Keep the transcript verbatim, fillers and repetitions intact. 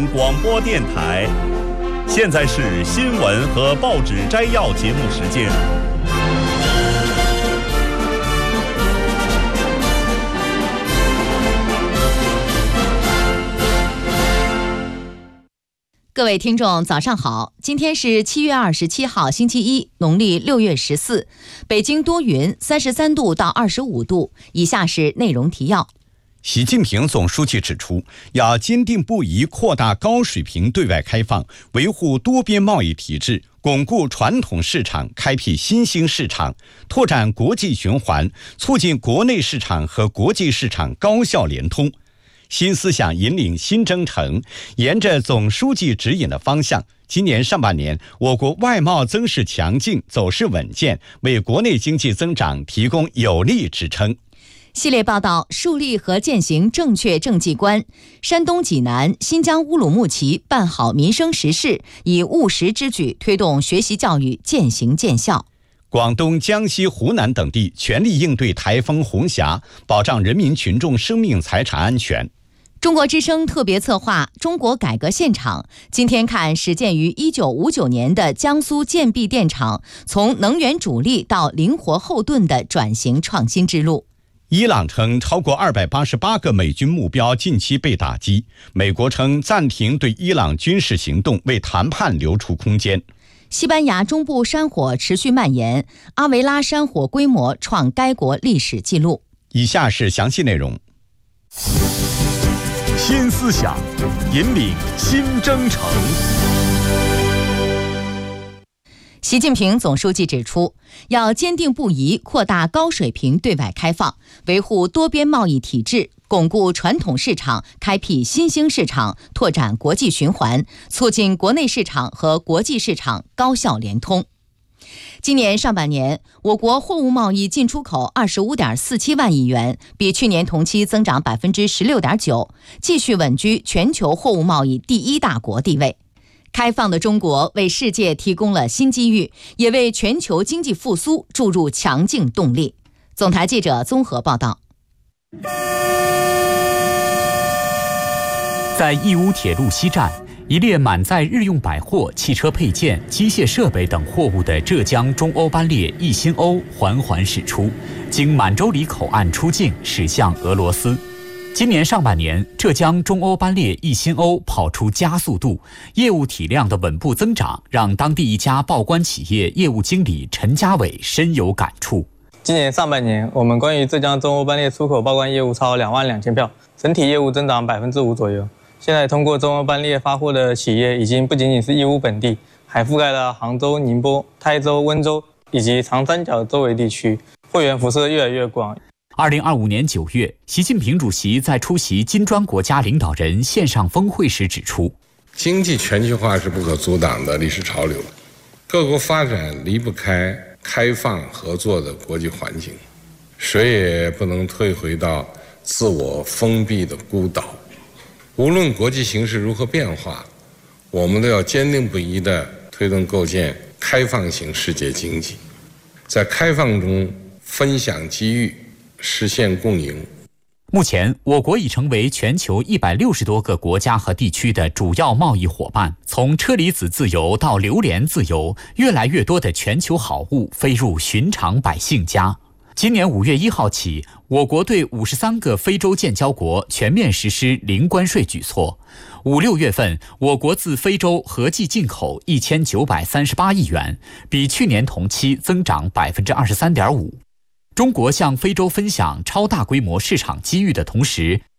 央广播电台。现在是新闻和报纸摘要节目时间。 各位听众早上好，今天是七月二十七号星期一，农历六月十四，北京多云，三十三度到二十五度。以下是内容提要。 习近平总书记指出，要坚定不移扩大高水平对外开放，维护多边贸易体制，巩固传统市场，开辟新兴市场，拓展国际循环，促进国内市场和国际市场高效联通。新思想引领新征程，沿着总书记指引的方向，今年上半年我国外贸增势强劲，走势稳健，为国内经济增长提供有力支撑。 系列报道：树立和践行正确政绩观。山东济南、新疆乌鲁木齐办好民生实事，以务实之举推动学习教育渐行渐效。 广东、江西、湖南等地全力应对台风红霞，保障人民群众生命财产安全。 中国之声特别策划《中国改革现场》，今天看始建于一九五九年的江苏建壁电厂从能源主力到灵活后盾的转型创新之路。 伊朗称超过二百八十八个美军目标近期被打击，美国称暂停对伊朗军事行动，为谈判留出空间。 西班牙中部山火持续蔓延，阿维拉山火规模创该国历史纪录。 以下是详细内容。 新思想引领新征程。 习近平总书记指出，要坚定不移扩大高水平对外开放，维护多边贸易体制，巩固传统市场，开辟新兴市场，拓展国际循环，促进国内市场和国际市场高效联通。今年上半年，我国货物贸易进出口二十五点四七万亿元，比去年同期增长百分之十六点九，继续稳居全球货物贸易第一大国地位。开放的中国为世界提供了新机遇，也为全球经济复苏注入强劲动力。总台记者综合报道。 在义乌铁路西站，一列满载日用百货、汽车配件、机械设备等货物的浙江中欧班列一新欧缓缓驶出，经满洲里口岸出境，驶向俄罗斯。今年上半年，浙江中欧班列一新欧跑出加速度，业务体量的稳步增长，让当地一家报关企业业务经理陈家伟深有感触。 今年上半年，我们关于浙江中欧班列出口报关业务超两万两千票，整体业务增长百分之五左右。现在通过中欧班列发货的企业已经不仅仅是义乌本地，还覆盖了杭州、宁波、台州、温州以及长三角周围地区，会员辐射越来越广。 二零二五年九月，习近平主席在出席金砖国家领导人线上峰会时指出， 经济全球化是不可阻挡的历史潮流，各国发展离不开开放合作的国际环境，谁也不能退回到自我封闭的孤岛。无论国际形势如何变化，我们都要坚定不移地推动构建开放型世界经济，在开放中分享机遇，实现共赢。 目前，我国已成为全球一百六十多个国家和地区的主要贸易伙伴。从车厘子自由到榴莲自由，越来越多的全球好物飞入寻常百姓家。今年五月一号起，我国对五十三个非洲建交国全面实施零关税举措。五六月份，我国自非洲合计进口一千九百三十八亿元，比去年同期增长百分之二十三点五。中国向非洲分享超大规模市场机遇的同时，